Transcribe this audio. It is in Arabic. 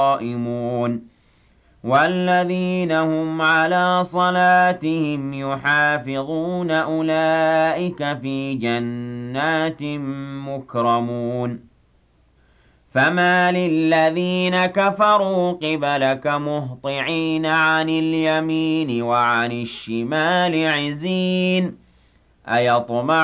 قائمون والذين هم على صلاتهم يحافظون أولئك في جنات مكرمون فما للذين كفروا قبلك مهطعين عن اليمين وعن الشمال عزين أيطمع